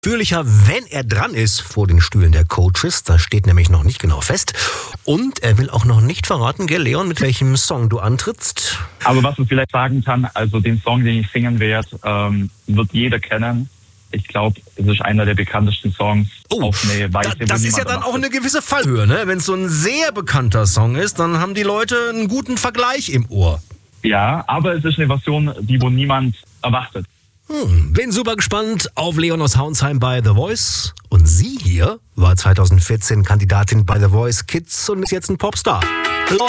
Ausführlicher, wenn er dran ist vor den Stühlen der Coaches. Das steht nämlich noch nicht genau fest. Und er will auch noch nicht verraten, gell, Leon, mit welchem Song du antrittst. Aber was man vielleicht sagen kann, also den Song, den ich singen werde, wird jeder kennen. Ich glaube, es ist einer der bekanntesten Songs auf eine Weise. Das ist ja dann auch eine gewisse Fallhöhe, ne? Wenn es so ein sehr bekannter Song ist, dann haben die Leute einen guten Vergleich im Ohr. Ja, aber es ist eine Version, die wohl niemand erwartet. Bin super gespannt auf Leon aus Hauensheim bei The Voice. Und sie hier war 2014 Kandidatin bei The Voice Kids und ist jetzt ein Popstar.